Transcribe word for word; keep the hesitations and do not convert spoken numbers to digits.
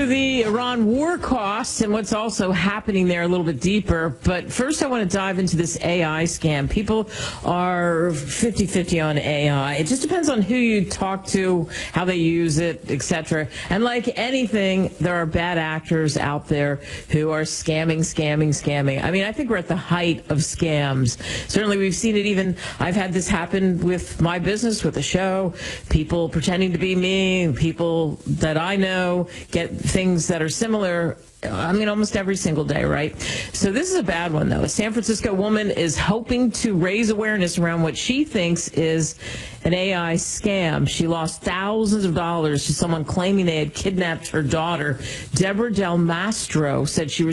the Iran war costs and what's also happening there a little bit deeper. But first, I want to dive into this A I scam. People are fifty-fifty on A I. It just depends on who you talk to, how they use it, et cetera. And like anything, there are bad actors out there who are scamming, scamming, scamming. I mean, I think we're at the height of scams. Certainly, we've seen it even, I've had this happen with my business, with the show, people pretending to be me, people that I know get things that are similar. I mean, almost every single day, right? So this is a bad one, though. A San Francisco woman is hoping to raise awareness around what she thinks is an A I scam. She lost thousands of dollars to someone claiming they had kidnapped her daughter. Deborah Del Mastro said she